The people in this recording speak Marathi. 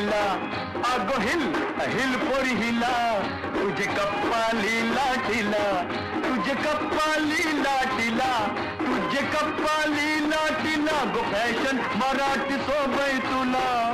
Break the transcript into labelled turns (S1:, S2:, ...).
S1: हिला अगो हिल हिल पोरी हिला तुझे कप्पाली लाटीला तुझे कप्पाली लाटीला तुझे कप्पाली लाटीला गो फॅशन मराठी सोबय तुला